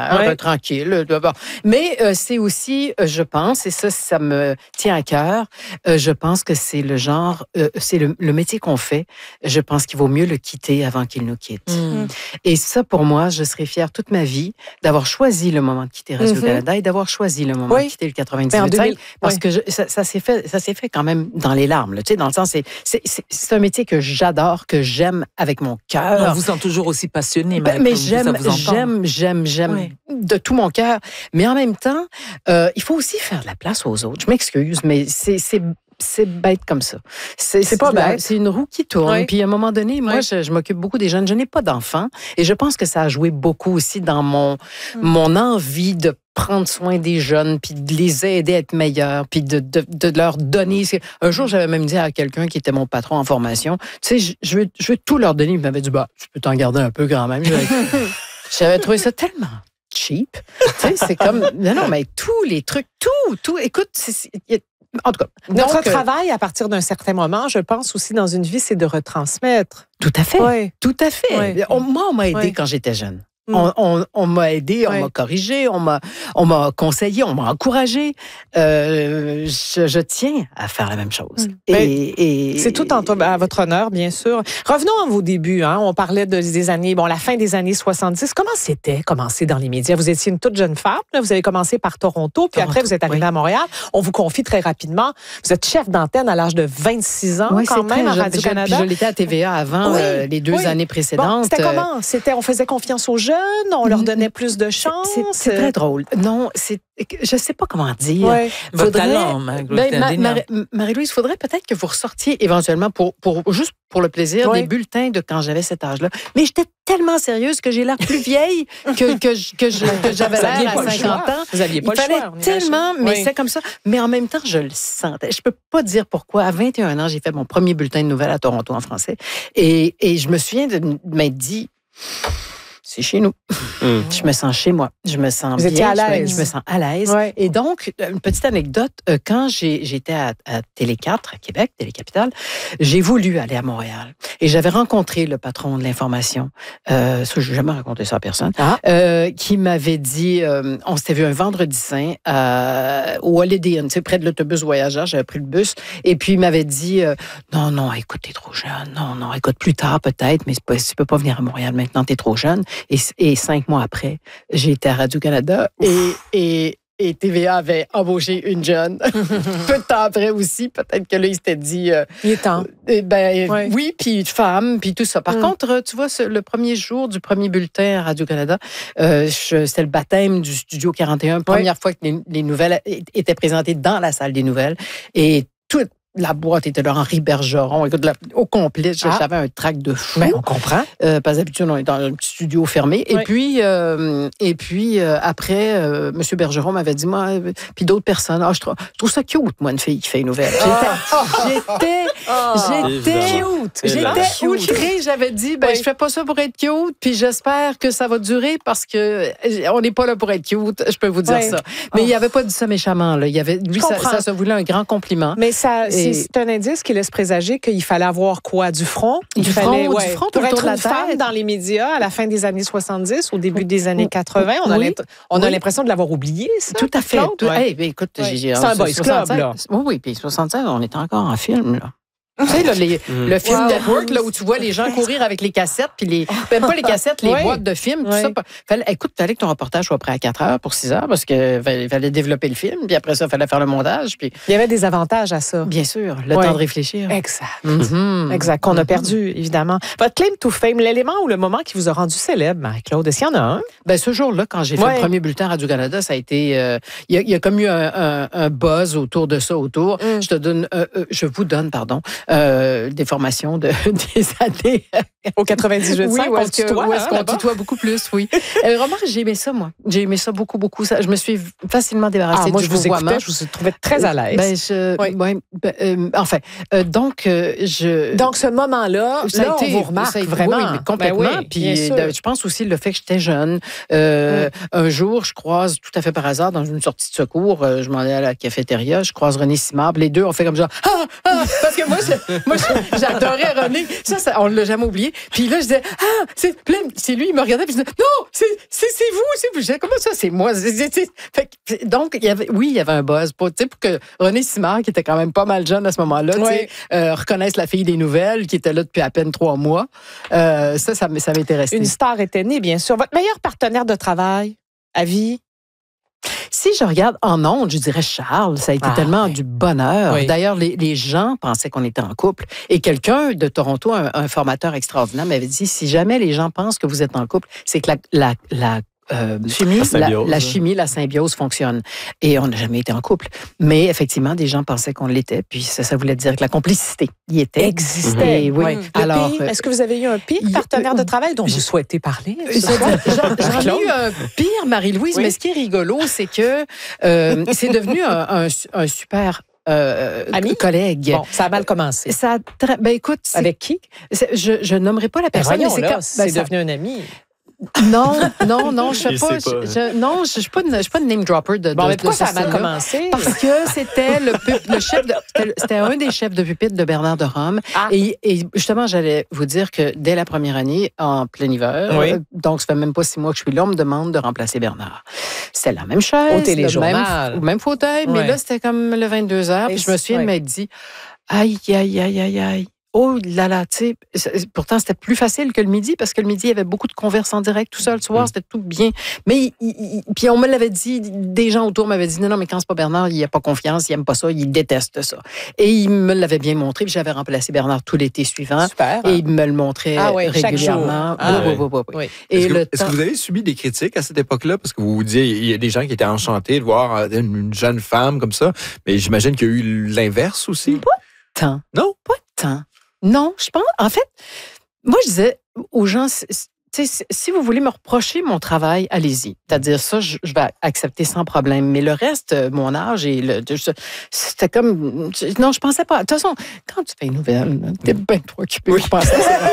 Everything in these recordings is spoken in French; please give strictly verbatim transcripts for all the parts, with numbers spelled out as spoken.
ordinaire, ouais. tranquille. Mais euh, c'est aussi, je pense, et ça, ça me tient à cœur, euh, je pense que c'est le genre, euh, c'est le, le métier qu'on fait, je pense qu'il vaut mieux le quitter avant qu'il nous quitte. Mm. Et ça, pour moi, je serais fière toute ma vie d'avoir choisi le moment de quitter Radio-Canada mm-hmm. et d'avoir choisi le moment oui. de quitter le quatre-vingt-dix-huit deux mille, parce oui. que je, ça, ça, s'est fait, ça s'est fait quand même dans les larmes. Là, tu sais, dans le sens, c'est, c'est, c'est, c'est un métier que j'adore, que j'aime avec mon cœur. On vous sent toujours aussi passionné, ben, mais j'aime, j'aime, j'aime, j'aime oui. de tout mon cœur. Mais en même temps, euh, il faut aussi faire de la place aux autres. Je m'excuse, mais c'est, c'est c'est bête comme ça. C'est, c'est pas bête. C'est une roue qui tourne. Oui. Puis à un moment donné, moi, oui. je, je m'occupe beaucoup des jeunes. Je n'ai pas d'enfants. Et je pense que ça a joué beaucoup aussi dans mon, mm. mon envie de prendre soin des jeunes, puis de les aider à être meilleurs, puis de, de, de leur donner. Un jour, j'avais même dit à quelqu'un qui était mon patron en formation, tu sais, je, je, veux, je veux tout leur donner. Il m'avait dit, bah, tu peux t'en garder un peu quand même. J'avais trouvé ça tellement cheap. Tu sais, c'est comme, non, non, mais tous les trucs, tout, tout, écoute, c'est, c'est, en tout cas. Notre donc, travail, à partir d'un certain moment, je pense aussi dans une vie, c'est de retransmettre. Tout à fait. Oui. Tout à fait. Oui. On, moi, on m'a aidé oui. quand j'étais jeune. On, on, on m'a aidé, on oui. m'a corrigé, on m'a, on m'a conseillé, on m'a encouragé. Euh, je, je tiens à faire la même chose. Mm. Et, et, c'est tout en à votre honneur, bien sûr. Revenons à vos débuts. Hein. On parlait de, des années, bon, la fin des années soixante-dix. Comment c'était commencer dans les médias? Vous étiez une toute jeune femme. Là. Vous avez commencé par Toronto, puis Toronto, après vous êtes arrivée oui. à Montréal. On vous confie très rapidement. Vous êtes chef d'antenne à l'âge de vingt-six ans, oui, quand même, à Radio-Canada. Je, je l'étais à T V A avant oui. euh, les deux oui. années précédentes. Bon, c'était comment? C'était, on faisait confiance aux jeunes? On leur donnait plus de chance? C'est, c'est, c'est très drôle. Non, c'est, je ne sais pas comment dire. Ouais. Votre talent, ben, ma, ma, Marie-Louise, il faudrait peut-être que vous ressortiez éventuellement, pour, pour, juste pour le plaisir, ouais. des bulletins de quand j'avais cet âge-là. Mais j'étais tellement sérieuse que j'ai l'air plus vieille que, que, que, je, que j'avais l'air à cinquante ans. Vous n'aviez pas il le choix. fallait tellement, mais oui. c'est comme ça. Mais en même temps, je le sentais. Je ne peux pas dire pourquoi. À vingt et un ans, j'ai fait mon premier bulletin de nouvelles à Toronto en français. Et, et je me souviens de m'être dit... C'est chez nous. Mmh. Je me sens chez moi. Je me sens Vous bien. étiez à l'aise. Je me sens à l'aise. Ouais. Et donc, une petite anecdote, quand j'ai, j'étais à, à Télé quatre, à Québec, Télé-Capitale, j'ai voulu aller à Montréal. Et j'avais rencontré le patron de l'information, euh, ça, je n'ai jamais raconté ça à personne, ah. euh, qui m'avait dit, euh, on s'était vu un vendredi saint euh, au Holiday Inn, près de l'autobus voyageur, j'avais pris le bus, et puis il m'avait dit, euh, non, non, écoute, t'es trop jeune, non, non, écoute, plus tard peut-être, mais pas, tu peux pas venir à Montréal maintenant, t'es trop jeune. Et, et cinq mois après, j'ai été à Radio-Canada et, et, et T V A avait embauché une jeune. Peu de temps après aussi, peut-être que là, il s'était dit... Euh, il est temps. Euh, ben, ouais. Oui, puis femme, puis tout ça. Par mm. contre, tu vois, ce, le premier jour du premier bulletin à Radio-Canada, euh, je, c'était le baptême du Studio quarante et un. Première ouais. fois que les, les nouvelles étaient présentées dans la salle des nouvelles. Et tout... La boîte était là, Henri Bergeron. Écoute, la, au complet, ah. j'avais un trac de fou. Ben, on comprend. Euh, parce que d'habitude, on est dans un petit studio fermé. Oui. Et puis, euh, et puis euh, après, euh, M. Bergeron m'avait dit, moi, euh, puis d'autres personnes, ah, je, trouve, je trouve ça cute, moi, une fille qui fait une nouvelle. Ah. J'étais, oh. j'étais, cute. J'étais outrée. J'avais dit, ben, oui. je fais pas ça pour être cute, puis j'espère que ça va durer parce que on n'est pas là pour être cute. Je peux vous dire oui. ça. Mais oh. il n'avait pas dit ça méchamment, là. Il y avait, lui, ça, ça se voulait un grand compliment. Mais ça, et... c'est un indice qui laisse présager qu'il fallait avoir quoi? Du front? Il du fallait, front, ouais, du front pour être de la une femme tête. Dans les médias à la fin des années soixante-dix, au début des années quatre-vingts. On, oui. a, on a oui. l'impression de l'avoir oublié, ça. Tout à fait. Tout, ouais. hey, ben, écoute, ouais. j'ai, c'est un boys club, là. Oui, oui, puis soixante-seize, on est encore en film, là. Tu sais, là, les, mm. le film wow. Network, là, où tu vois les gens courir avec les cassettes, puis les, même pas les cassettes, les oui. boîtes de films, tout oui. ça. Fallait, écoute, il fallait que ton reportage soit prêt à quatre heures pour six heures, parce qu'il fallait, fallait développer le film, puis après ça, il fallait faire le montage. Puis... Il y avait des avantages à ça. Bien sûr, le oui. temps de réfléchir. Exact. Mm-hmm. Exact, qu'on a perdu, évidemment. Votre claim to fame, l'élément ou le moment qui vous a rendu célèbre, Marie-Claude, est-ce qu'il y en a un? Ben, ce jour-là, quand j'ai fait oui. le premier bulletin Radio-Canada, ça a été... Euh, il, y a, il y a comme eu un, un, un buzz autour de ça, autour. Mm. Je te donne... Euh, euh, je vous donne, pardon, euh, des formation de, des années. Au quatre-vingt-dix-huit, oui, où est-ce, que, où est-ce qu'on là-bas? tutoie beaucoup plus, oui. euh, remarque, j'ai aimé ça, moi. J'ai aimé ça beaucoup, beaucoup. Ça, je me suis facilement débarrassée ah, moi, du je vous vouvoiement. Écoutais, je vous trouvais très à l'aise. Ben, je, oui. Ouais, ben, euh, enfin, euh, donc, euh, je... Donc, ce moment-là, ça là, a été, on vous remarque ça a été, vraiment. Oui, mais complètement. Ben oui, puis, de, je pense aussi le fait que j'étais jeune. Euh, mm. Un jour, je croise, tout à fait par hasard, dans une sortie de secours, euh, je m'en allais à la cafétéria, je croise René Simard, les deux, on fait comme ça. Ah, ah, parce que moi, je, moi, j'adorais René. Ça, ça on ne l'a jamais oublié. Puis là, je disais, ah, c'est, c'est lui, il me regardait, puis je disais, non, c'est, c'est, c'est vous, c'est vous. Je disais, comment ça, c'est moi? C'est, c'est, c'est. Fait que, donc, il y avait, oui, il y avait un buzz pour, pour que René Simard, qui était quand même pas mal jeune à ce moment-là, ouais. euh, reconnaisse la fille des nouvelles, qui était là depuis à peine trois mois. Euh, ça, ça, ça m'était resté. Une star était née, bien sûr. Votre meilleur partenaire de travail à vie? Si je regarde en ondes, je dirais Charles. Ça a été ah, tellement oui. du bonheur. Oui. D'ailleurs, les, les gens pensaient qu'on était en couple. Et quelqu'un de Toronto, un, un formateur extraordinaire, m'avait dit, si jamais les gens pensent que vous êtes en couple, c'est que la... la, la Euh, chimie, la, la, la chimie, la symbiose fonctionne. Et on n'a jamais été en couple. Mais effectivement, des gens pensaient qu'on l'était. Puis ça, ça voulait dire que la complicité y était. Existait. Et, oui. oui. Alors, pire, est-ce que vous avez eu un pire partenaire de travail dont vous souhaitez parler? J'en, j'en ai eu un pire, Marie-Louise. Oui. Mais ce qui est rigolo, c'est que euh, c'est devenu un, un, un super... Euh, Ami? Collègue. Bon, ça a mal commencé. Ça a tra... ben écoute, avec qui? Je, je nommerai pas la personne. Ben voyons, mais c'est, là, quand... c'est ben, devenu ça... un ami. Non, non, non, je ne sais pas. pas. Je, je, non, je ne suis pas une, je suis pas une name dropper de. Bon, de, mais pourquoi de ça a mal style-là. commencé? Parce que c'était le, le chef de, c'était, c'était un des chefs de pupitre de Bernard de Rome. Ah. Et, et justement, j'allais vous dire que dès la première année, en plein hiver, oui. euh, donc ça fait même pas six mois que je suis là, on me demande de remplacer Bernard. C'était la même chaise, au téléjournal, le même, même fauteuil, oui. mais là c'était comme le vingt-deux heures. Puis je me souviens de m'être dit, aïe, aïe, aïe, aïe, aïe. Oh là là, tu sais, pourtant c'était plus facile que le midi parce que le midi, il y avait beaucoup de converses en direct, tout ça, le soir, mmh. c'était tout bien. Mais, il, il, puis on me l'avait dit, des gens autour m'avaient dit, non, non, mais quand c'est pas Bernard, il n'a pas confiance, il n'aime pas ça, il déteste ça. Et il me l'avait bien montré, puis j'avais remplacé Bernard tout l'été suivant. Super. Et il me le montrait ah oui, régulièrement. Ah oui, oui, oui, oui. oui. Et est-ce, le que, temps... est-ce que vous avez subi des critiques à cette époque-là? Parce que vous vous disiez, il y a des gens qui étaient enchantés de voir une jeune femme comme ça, mais j'imagine qu'il y a eu l'inverse aussi. Pas tant. Non? Pas tant. Non, je pense. En fait, moi, je disais aux gens, si vous voulez me reprocher mon travail, allez-y. C'est-à-dire ça, je, je vais accepter sans problème. Mais le reste, mon âge et le, c'était comme, non, je pensais pas. De toute façon, quand tu fais une nouvelle, t'es bien trop occupé. Oui. Je pensais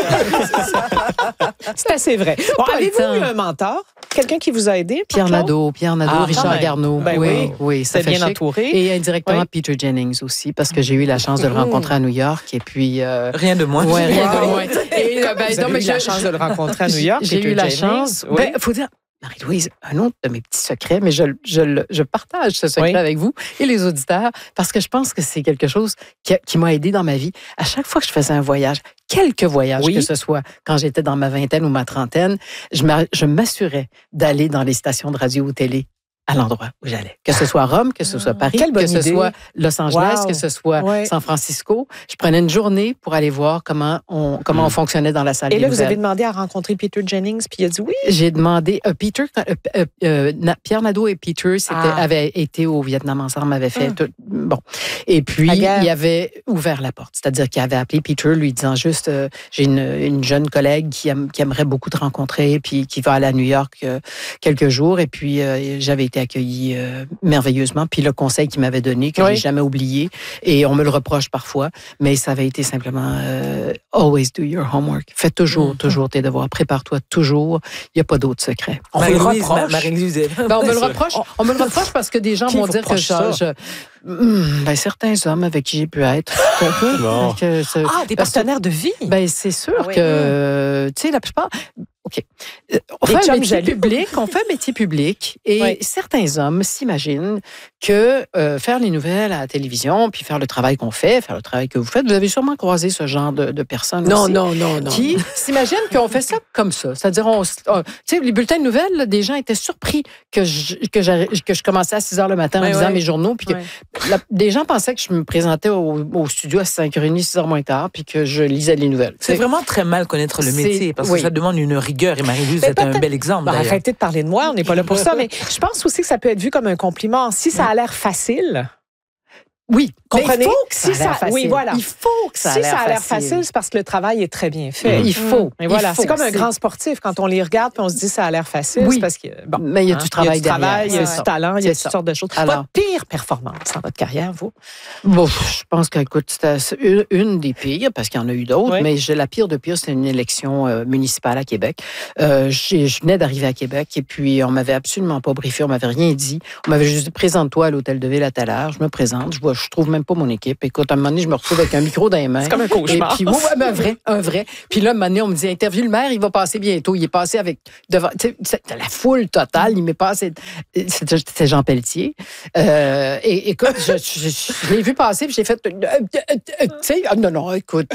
c'est assez vrai. Bon, avez-vous eu un mentor? Quelqu'un qui vous a aidé? Pierre Nadeau, Pierre Nadeau, ah, Richard Garneau. Ben oui, oui, oui, ça fait bien chic. entouré. Et indirectement oui. Peter Jennings aussi, parce que j'ai eu la chance de le rencontrer à New York. Et puis euh... rien de moins. Ouais, rien wow. de moins. Et euh, ben, vous avez eu la chance de le rencontrer à New York. J'ai Peter eu la Jennings. chance. Oui. Ben, faut dire. Marie-Louise, un autre de mes petits secrets, mais je, je, je partage ce secret oui. avec vous et les auditeurs parce que je pense que c'est quelque chose qui, a, qui m'a aidé dans ma vie. À chaque fois que je faisais un voyage, quelques voyages oui. que ce soit, quand j'étais dans ma vingtaine ou ma trentaine, je, je m'assurais d'aller dans les stations de radio ou télé à l'endroit où j'allais. Que ce soit Rome, que ce soit Paris, que ce idée. soit Los Angeles, wow. que ce soit ouais. San Francisco. Je prenais une journée pour aller voir comment on, comment mmh. on fonctionnait dans la salle. Et là, vous avez demandé à rencontrer Peter Jennings, puis il a dit oui. J'ai demandé, euh, Peter, euh, euh, euh, Pierre Nadeau et Peter c'était, ah. avaient été au Vietnam ensemble, avaient fait ah. tout, bon. Et puis, il avait ouvert la porte. C'est-à-dire qu'il avait appelé Peter, lui disant juste, euh, j'ai une, une jeune collègue qui, aime, qui aimerait beaucoup te rencontrer, puis qui va aller à New York euh, quelques jours. Et puis, euh, j'avais été accueillie euh, merveilleusement. Puis le conseil qu'il m'avait donné, que oui. j'ai jamais oublié, et on me le reproche parfois, mais ça avait été simplement euh, always do your homework. Fais toujours, mm-hmm. toujours tes devoirs. Prépare-toi toujours. Il n'y a pas d'autre secret. On me le reproche. Ben, on me le reproche. On me le reproche parce que des gens vont dire que je, je Mmh, ben, certains hommes avec qui j'ai pu être. Bon. que, ah, des partenaires de vie? Ben, c'est sûr ah, oui. que, tu sais, la plupart... OK. On fait, un métier public, on fait un métier public et oui. certains hommes s'imaginent que euh, faire les nouvelles à la télévision, puis faire le travail qu'on fait, faire le travail que vous faites, vous avez sûrement croisé ce genre de, de personnes non, aussi. Non, non, non. Qui s'imaginent qu'on fait ça comme ça. C'est-à-dire, on, on, tu sais, les bulletins de nouvelles, là, des gens étaient surpris que je, que, que je commençais à six heures le matin oui, en lisant oui. mes journaux, puis que oui. la, des gens pensaient que je me présentais au, au studio à cinq heures trente, six heures moins quart, puis que je lisais les nouvelles. C'est, c'est vraiment très mal connaître le métier, parce oui. que ça demande une rigueur, et Marie-Louise est un bel exemple. Ben, arrêtez de parler de moi, on n'est pas là pour ça, mais je pense aussi que ça peut être vu comme un compliment. Si ça a l'air facile... Oui, comprenez? Mais il faut que si ça, ça oui, voilà. Il faut que ça si a l'air ça a l'air facile, facile, c'est parce que le travail est très bien fait. Mmh. Il faut. Et voilà, il faut. C'est comme un grand sportif quand on les regarde puis on se dit ça a l'air facile, oui. c'est parce que bon, mais il y a hein, du travail derrière, travail, il y a du talent, il y a toutes ça. sortes de choses. Alors, votre pire performance dans votre carrière, vous? Bon, je pense que écoute, c'était une des pires parce qu'il y en a eu d'autres, oui. mais j'ai la pire de pire, c'est une élection euh, municipale à Québec. Euh, je venais d'arriver à Québec et puis on m'avait absolument pas briefé, on m'avait rien dit. On m'avait juste dit présente-toi à l'hôtel de ville à telle heure, je me présente, je vois, je trouve même pas mon équipe. Écoute, à un moment donné, je me retrouve avec un micro dans les mains. C'est comme un cauchemar. Et puis, ouais, ouais, un vrai, un vrai. Puis là, à un moment donné, on me dit, interview le maire, il va passer bientôt. Il est passé avec, devant, tu sais, la foule totale. Il m'est passé, c'était Jean Pelletier. Euh, et écoute, je, je, je, je l'ai vu passer, puis j'ai fait, tu sais, non, non, écoute,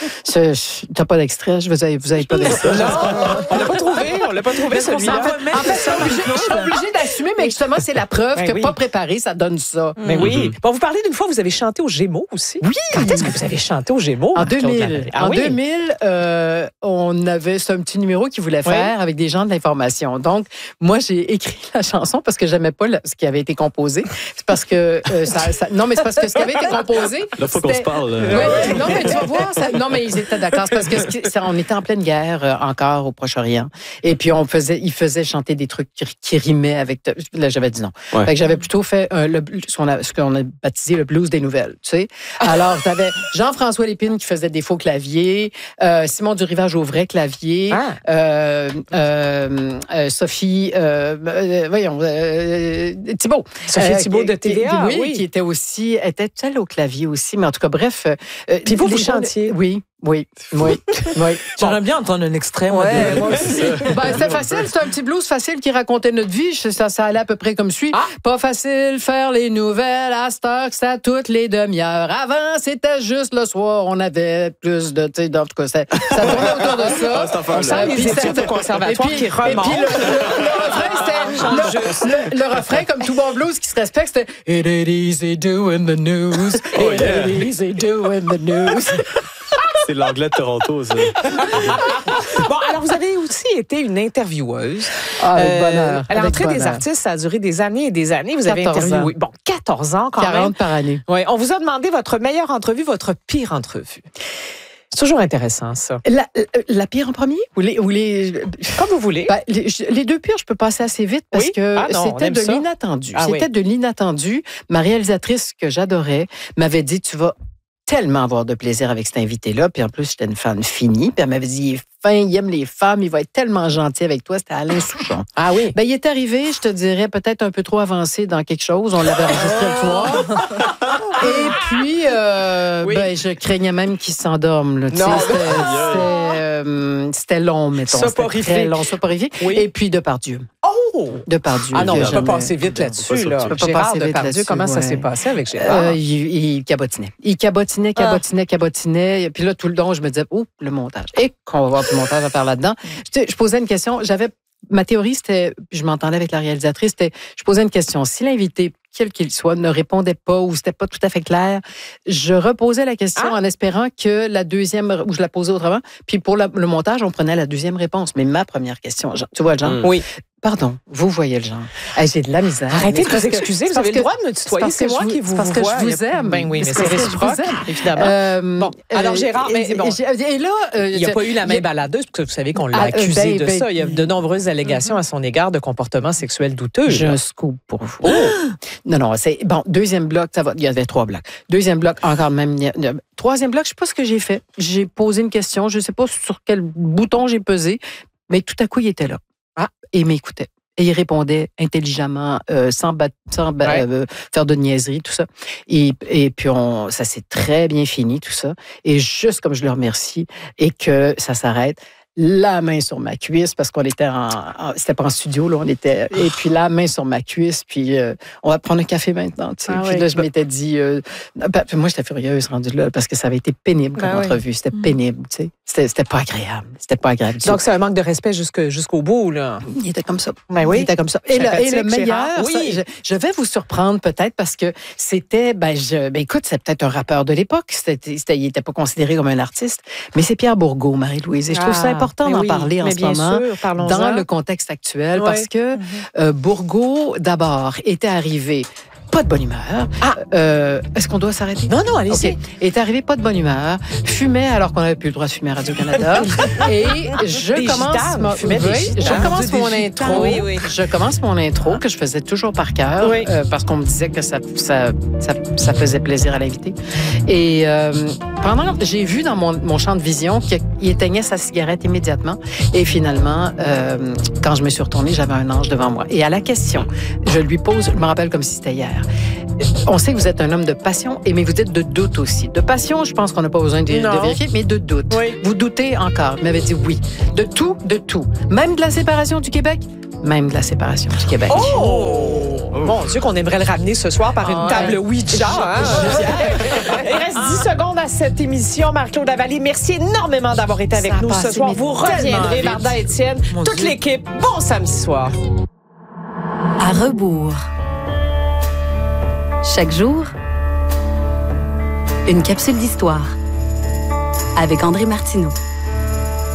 t'as pas d'extrait, vous avez, vous avez pas d'extrait. Non, on l'a pas trouvé, on l'a pas trouvé, celui-là. En fait, je suis obligée d'assumer, mais justement, c'est la preuve ben que oui. pas préparé, ça donne ça. Mais mm-hmm. oui. Bon, vous parlez d'une fois, vous avez chanté aux Gémeaux aussi. Oui. Quand est-ce que vous avez chanté aux Gémeaux? En deux mille. Ah, en oui. deux mille, euh, on avait c'est un petit numéro qu'il voulait faire oui. avec des gens de l'information. Donc, moi, j'ai écrit la chanson parce que j'aimais pas le, ce qui avait été composé. C'est parce que euh, ça, ça, non, mais c'est parce que ce qui avait été composé. Là, faut qu'on se parle. Euh... Ouais, non, mais tu vas voir. Ça, non, mais ils étaient d'accord. C'est parce que ce qui, ça, on était en pleine guerre euh, encore au Proche-Orient. Et puis, on faisait, ils faisaient chanter des trucs qui, qui rimaient avec. Là, j'avais dit non. Ouais. Fait que j'avais plutôt fait euh, le, ce, qu'on a, ce qu'on a baptisé le blues des nouvelles, tu sais. Alors, t'avais Jean-François Lépine qui faisait des faux claviers, euh, Simon Durivage au vrai clavier, ah. euh, euh, euh, Sophie, euh, euh, voyons, euh, Thibault. Sophie euh, Thibault de T V A, qui, oui, oui. qui était aussi, était elle au clavier aussi, mais en tout cas, bref. Euh, Puis vous, vous chantiez. Oui. Oui, oui, oui. J'aimerais bon. bien entendre un extrait. Moi, ouais, de... moi aussi. Ben, c'était facile, c'était un petit blues facile qui racontait notre vie. Ça, ça allait à peu près comme suit. Ah. Pas facile faire les nouvelles à cette heure que c'est à toutes les demi-heures. Avant, c'était juste le soir, on avait plus de, tu sais, en tout cas, ça, ça tournait autour de ça. Ah, on sent les études au conservatoire qui remontent. Et puis, le, le, le refrain, c'était, le, le, le refrain, comme tout bon blues qui se respecte, c'était It ain't easy doing the news. Oh, It yeah. ain't easy doing the news. C'est l'anglais de Toronto, ça. Bon, alors vous avez aussi été une intervieweuse. Ah, euh, bonheur. À l'entrée des artistes, ça a duré des années et des années. Vous avez interviewé. Bon, quatorze ans quand quarante même. quarante par année. Oui, on vous a demandé votre meilleure entrevue, votre pire entrevue. C'est toujours intéressant, ça. La, la pire en premier? Ou les, ou les... Comme vous voulez. Ben, les, les deux pires, je peux passer assez vite parce oui? que ah non, c'était de ça. l'inattendu. Ah, c'était oui. de l'inattendu. Ma réalisatrice, que j'adorais, m'avait dit, tu vas tellement avoir de plaisir avec cet invité-là. Puis en plus, j'étais une fan finie. Puis elle m'avait dit, il est fin, il aime les femmes, il va être tellement gentil avec toi. C'était Alain Souchon. Ah oui? Ben, il est arrivé, je te dirais, peut-être un peu trop avancé dans quelque chose. On l'avait enregistré le soir. Et puis, euh, oui. ben, je craignais même qu'il s'endorme. Là, non, c'était, c'était, euh, c'était long, mettons. C'était très long, soporifique. Oui. Et puis, Depardieu. Oh! Depardieu. Ah non, on ne peut pas passer vite là-dessus. Là. Tu peux pas Gérard passer vite Depardieu, là-dessus. comment ouais. ça s'est passé avec Gérard? Euh, il, il cabotinait. Il cabotinait, cabotinait, ah. cabotinait. Puis là, tout le long, je me disais, oh, le montage. Et qu'on va voir le montage à faire là-dedans. Je, je posais une question. J'avais ma théorie, c'était, puis je m'entendais avec la réalisatrice, c'était, je posais une question. Si l'invité, quel qu'il soit, ne répondait pas ou c'était pas tout à fait clair, je reposais la question ah. en espérant que la deuxième, ou je la posais autrement, puis pour la, le montage, on prenait la deuxième réponse. Mais ma première question, genre, tu vois le genre? Mm. Oui. Pardon, vous voyez le genre. Hey, j'ai de la misère. Arrêtez de vous excuser, vous avez le droit de me tutoyer, c'est moi qui vous vois. Parce que je vous aime. Ben oui, mais c'est réciproque, évidemment. Euh, bon, alors Gérard, mais bon, et là, euh, il n'y a pas eu la main baladeuse, parce que vous savez qu'on l'a accusé ben, de ben, ça. Il y a de nombreuses allégations mm-hmm. à son égard de comportement sexuel douteux. J'ai un scoop pour vous. Oh. Non, non, c'est bon. Deuxième bloc, ça va. Il y avait trois blocs. Deuxième bloc, encore même. Troisième bloc, je ne sais pas ce que j'ai fait. J'ai posé une question, je ne sais pas sur quel bouton j'ai pesé, mais tout à coup, il était là. Ah, et il m'écoutait. Et il répondait intelligemment, euh, sans, bat, sans bat, ouais. euh, faire de niaiserie, tout ça. Et, et puis, on, ça s'est très bien fini, tout ça. Et juste comme je le remercie et que ça s'arrête, la main sur ma cuisse, parce qu'on était en... en c'était pas en studio, là, on était... Et puis la main sur ma cuisse, puis euh, on va prendre un café maintenant, tu sais. Ah, puis oui. là, je m'étais dit... Euh, ben, moi, j'étais furieuse rendue là, parce que ça avait été pénible comme ah, entrevue. C'était mmh. pénible, tu sais. C'était, c'était pas agréable. C'était pas agréable. Donc, c'est un manque de respect jusque, jusqu'au bout, là. Il était comme ça. Ben oui. Il était comme ça. Et, le, et le meilleur, oui. ça, je, je vais vous surprendre peut-être parce que c'était... Ben, je, ben écoute, c'est peut-être un rappeur de l'époque. C'était, c'était, il n'était pas considéré comme un artiste. Mais c'est Pierre Bourgault, Marie-Louise. Et je trouve ah. ça important important d'en oui, parler en ce moment sûr, dans le contexte actuel, oui. parce que mm-hmm. euh, Bourgault, d'abord, était arrivé pas de bonne humeur. Ah, euh, est-ce qu'on doit s'arrêter? Non, non, allez-y. Okay. Est arrivé pas de bonne humeur, fumait alors qu'on n'avait plus le droit de fumer à Radio-Canada. Et je des commence, mon, oui, je commence mon intro. Oui, oui. Je commence mon intro que je faisais toujours par cœur oui. euh, parce qu'on me disait que ça, ça, ça, ça faisait plaisir à l'invité. Et euh, pendant, j'ai vu dans mon, mon champ de vision qu'il éteignait sa cigarette immédiatement. Et finalement, euh, quand je me suis retournée, j'avais un ange devant moi. Et à la question, je lui pose, je me rappelle comme si c'était hier. on sait que vous êtes un homme de passion, et mais vous êtes de doute aussi. De passion, je pense qu'on n'a pas besoin de, de vérifier, mais de doute. Oui. Vous doutez encore. Vous m'avez dit oui. De tout, de tout. Même de la séparation du Québec, même de la séparation du Québec. Oh! Mon Dieu, qu'on aimerait le ramener ce soir par une ah, table ouais. Ouija. Hein? Il reste dix secondes à cette émission. Marc-Claude Lavallée, merci énormément d'avoir été avec Ça nous passé, ce soir. Vous reviendrez, vite. Varda Étienne, Mon toute Dieu. l'équipe. Bon samedi soir. À rebours. Chaque jour, une capsule d'histoire avec André Martineau.